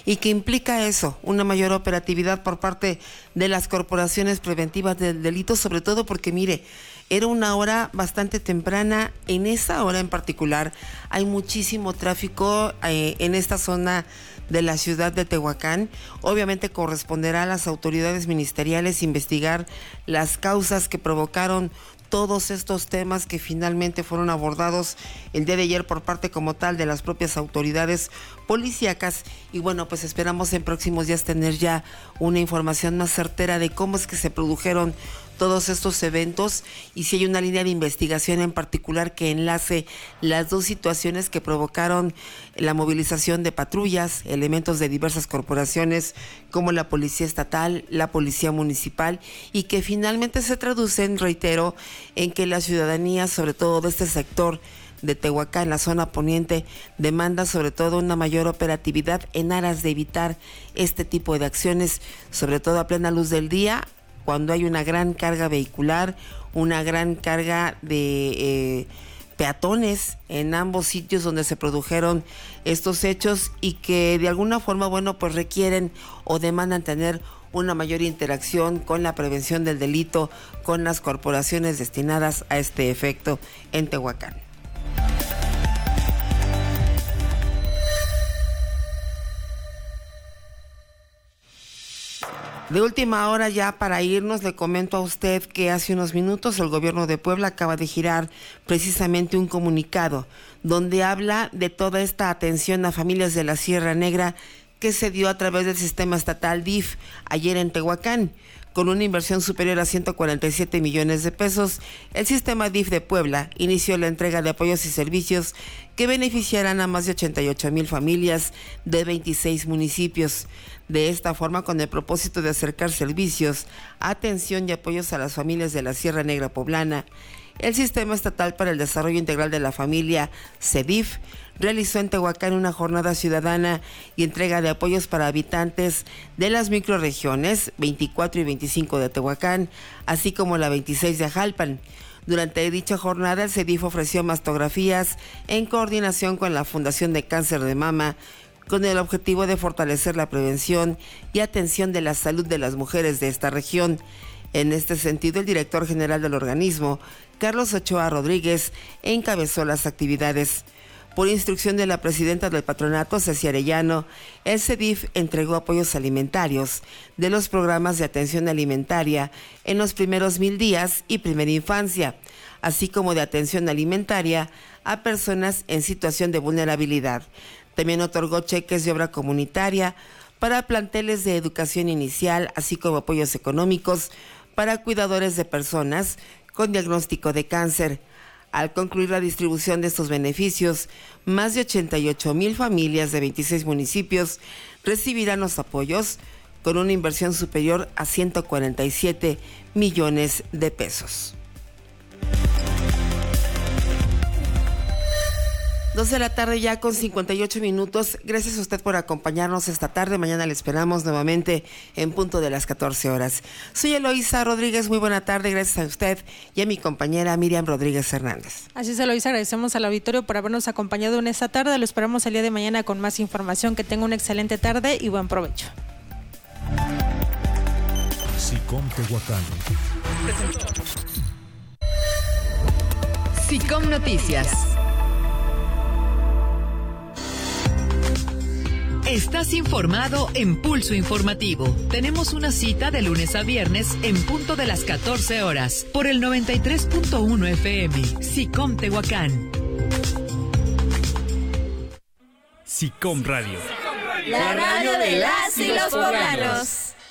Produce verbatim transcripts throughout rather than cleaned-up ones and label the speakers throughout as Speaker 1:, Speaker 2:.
Speaker 1: y que implica eso, una mayor operatividad por parte de las corporaciones preventivas del delito, sobre todo porque, mire, era una hora bastante temprana. En esa hora en particular hay muchísimo tráfico eh, en esta zona de la ciudad de Tehuacán. Obviamente corresponderá a las autoridades ministeriales investigar las causas que provocaron todos estos temas que finalmente fueron abordados el día de ayer por parte como tal de las propias autoridades policíacas. Y bueno, pues esperamos en próximos días tener ya una información más certera de cómo es que se produjeron todos estos eventos y si hay una línea de investigación en particular que enlace las dos situaciones que provocaron la movilización de patrullas, elementos de diversas corporaciones como la Policía Estatal, la Policía Municipal, y que finalmente se traducen, reitero, en que la ciudadanía, sobre todo de este sector de Tehuacán, la zona poniente, demanda sobre todo una mayor operatividad en aras de evitar este tipo de acciones, sobre todo a plena luz del día, cuando hay una gran carga vehicular, una gran carga de eh, peatones en ambos sitios donde se produjeron estos hechos y que de alguna forma, bueno, pues requieren o demandan tener una mayor interacción con la prevención del delito, con las corporaciones destinadas a este efecto en Tehuacán. De última hora, ya para irnos, le comento a usted que hace unos minutos el gobierno de Puebla acaba de girar precisamente un comunicado donde habla de toda esta atención a familias de la Sierra Negra que se dio a través del sistema estatal D I F ayer en Tehuacán. Con una inversión superior a ciento cuarenta y siete millones de pesos, el sistema D I F de Puebla inició la entrega de apoyos y servicios que beneficiarán a más de ochenta y ocho mil familias de veintiséis municipios. De esta forma, con el propósito de acercar servicios, atención y apoyos a las familias de la Sierra Negra Poblana, el Sistema Estatal para el Desarrollo Integral de la Familia, C E D I F, realizó en Tehuacán una jornada ciudadana y entrega de apoyos para habitantes de las microrregiones veinticuatro y veinticinco de Tehuacán, así como la veintiséis de Ajalpan. Durante dicha jornada, el C E D I F ofreció mastografías en coordinación con la Fundación de Cáncer de Mama, con el objetivo de fortalecer la prevención y atención de la salud de las mujeres de esta región. En este sentido, el director general del organismo, Carlos Ochoa Rodríguez, encabezó las actividades. Por instrucción de la presidenta del patronato, Ceci Arellano, el C E D I F entregó apoyos alimentarios de los programas de atención alimentaria en los primeros mil días y primera infancia, así como de atención alimentaria a personas en situación de vulnerabilidad. También otorgó cheques de obra comunitaria para planteles de educación inicial, así como apoyos económicos para cuidadores de personas con diagnóstico de cáncer. Al concluir la distribución de estos beneficios, más de ochenta y ocho mil familias de veintiséis municipios recibirán los apoyos con una inversión superior a ciento cuarenta y siete millones de pesos. dos de la tarde ya con cincuenta y ocho minutos. Gracias a usted por acompañarnos esta tarde. Mañana le esperamos nuevamente en punto de las catorce horas. Soy Eloísa Rodríguez. Muy buena tarde. Gracias a usted y a mi compañera Miriam Rodríguez Hernández.
Speaker 2: Así es, Eloísa. Agradecemos al auditorio por habernos acompañado en esta tarde. Lo esperamos el día de mañana con más información. Que tenga una excelente tarde y buen provecho.
Speaker 3: SICOM Tehuacán.
Speaker 4: SICOM Noticias. Estás informado en Pulso Informativo. Tenemos una cita de lunes a viernes en punto de las catorce horas por el noventa y tres punto uno F M. SICOM Tehuacán.
Speaker 3: SICOM Radio.
Speaker 5: La radio de las y los poblanos.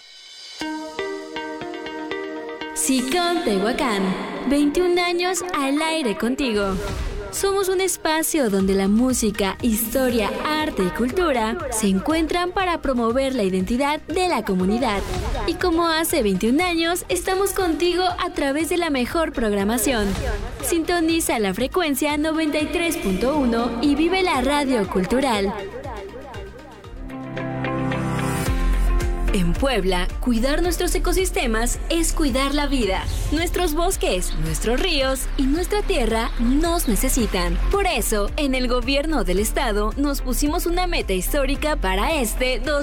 Speaker 6: SICOM Tehuacán. veintiún años al aire contigo. Somos un espacio donde la música, historia, arte y cultura se encuentran para promover la identidad de la comunidad. Y como hace veintiún años, estamos contigo a través de la mejor programación. Sintoniza la frecuencia noventa y tres punto uno y vive la radio cultural. En Puebla, cuidar nuestros ecosistemas es cuidar la vida. Nuestros bosques, nuestros ríos y nuestra tierra nos necesitan. Por eso, en el gobierno del estado nos pusimos una meta histórica para este dos